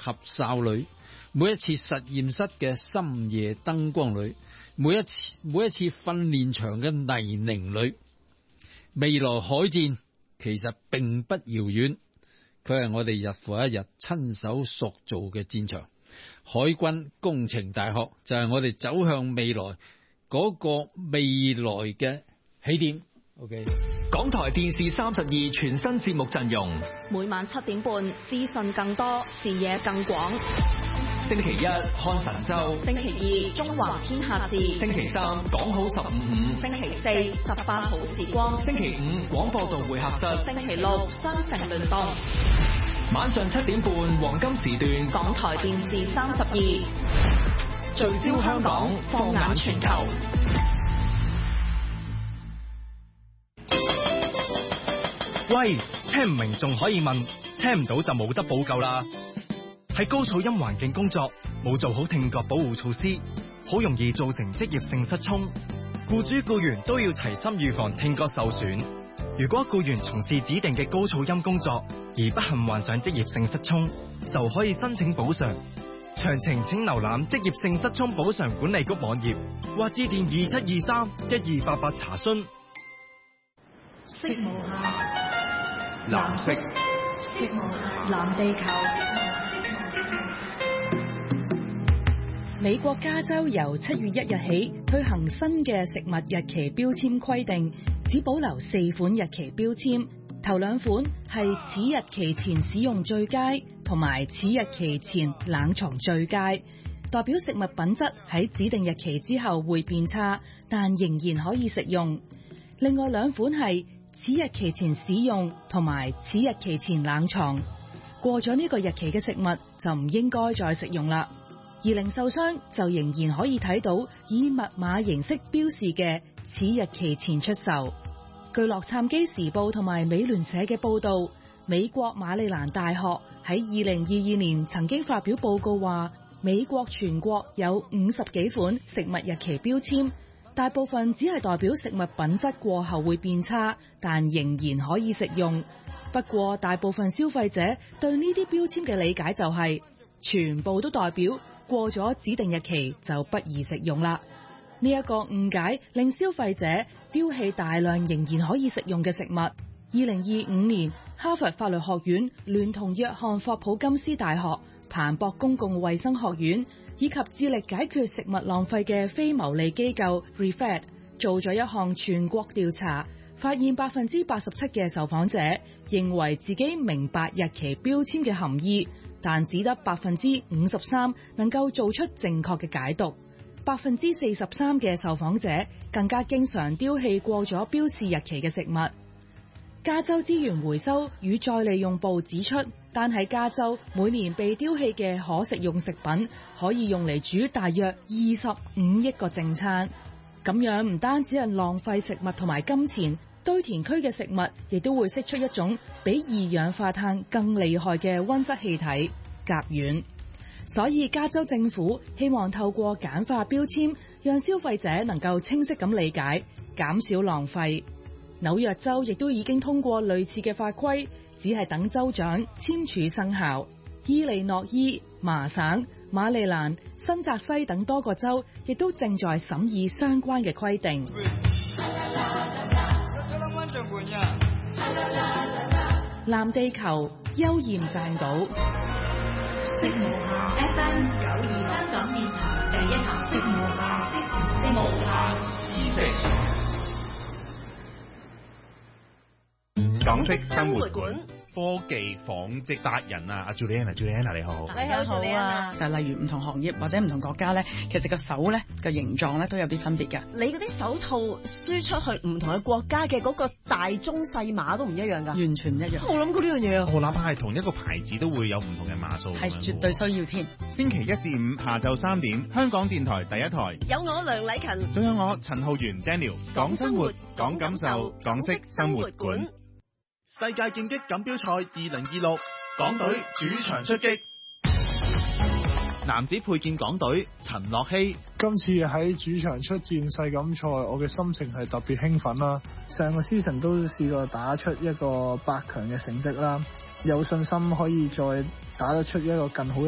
合哨裏，每一次實驗室嘅深夜燈光裏，每一次訓練場嘅泥濘裏，未來海戰其實並不遙遠，佢係我哋日復一日親手塑造嘅戰場。海軍工程大學就係我哋走向未來嗰個未來嘅起點。OK， 港台電視32全新節目陣容， 每晚7點半，資訊更多，視野更廣。 星期一看神州， 星期二中華天下事， 星期三講好15/5， 星期四18好時光， 星期五廣播道會客室， 星期六新城聯動。 晚上7點半黃金時段， 港台電視32 聚焦香港，放眼全球。 喂，聽唔明仲可以問，聽唔到就冇得補救啦。喺高噪音環境工作，冇做好聽覺保護措施，好容易造成職業性失聰。僱主僱員都要齊心預防聽覺受損。如果僱員從事指定嘅高噪音工作，而不幸患上職業性失聰，就可以申請補償。詳情請瀏覽職業性失聰補償管理局網頁，或致電2723-1288查詢。 色無限， 藍色， 色無限，藍地球。 美國加州由7月1日起推行新嘅食物日期標籤規定，只保留4款日期標籤，頭2款係此日期前使用最佳同埋此日期前冷藏最佳，代表食物品質喺指定日期之後會變差，但仍然可以食用。另外2款係此日期前使用同埋此日期前冷藏，過咗呢個日期嘅食物就唔應該再食用啦。而零售商就仍然可以睇到以密碼形式標示嘅此日期前出售。據洛杉磯時報同埋美聯社嘅報道，美國馬里蘭大學喺2022年曾經發表報告話，美國全國有50幾款食物日期標籤，大部分只係代表食物品質過後會變差，但仍然可以食用。不過大部分消費者對呢啲標籤嘅理解就係全部都代表過咗指定日期就不宜食用啦。呢一個誤解令消費者丟棄大量仍然可以食用嘅食物。2025年，哈佛法律學院聯同約翰霍普金斯大學、彭博公共衛生學院以及致力解決食物浪費嘅非牟利機構 ReFed 做咗一項全國調查，發現87%嘅受訪者認為自己明白日期標籤嘅含義，但只得53%能夠做出正確嘅解讀。43%嘅受訪者更加經常丟棄過咗標示日期嘅食物。加州資源回收與再利用部指出，單喺加州每年被丟棄嘅可食用食品可以用嚟煮大約25億個正餐。咁樣唔單止係浪費食物同埋金錢，堆填區嘅食物亦都會釋出一種比二氧化碳更厲害嘅溫室氣體甲烷。所以加州政府希望透過簡化標籤，讓消費者能夠清晰咁理解，減少浪費。紐約州亦都已經通過類似嘅法規，只係等州長簽署生效。伊利諾伊、麻省、馬里蘭、新澤西等多個州亦都正在審議相關嘅規定。藍地球，邱焱撰稿。 色無限 FM 92香港電台第一台，色無限知識。 港式生活館科技紡織達人啊，阿 Juliana 你好。 你好啊，就係例如唔同行業或者唔同國家咧，其實個手咧嘅形狀咧都有啲分別嘅。 你嗰啲手套輸出去唔同嘅國家嘅嗰個大中細碼都唔一樣㗎， 完全唔一樣。 我諗過呢樣嘢啊， 我哪怕係同一個牌子都會有唔同嘅碼數， 係絕對需要添。 星期1至5下晝3點，香港電台第一台有我梁禮勤， 仲有我陳浩源 Daniel， 講生活，講感受，港式生活館。世界劍擊錦標賽2026，港隊主場出擊。男子佩劍港隊陳樂希， 今次喺主場出戰世錦賽，我嘅心情係特別興奮啦。上個 season 都試過打出一個8強嘅成績啦，有信心可以再打得出一個更好嘅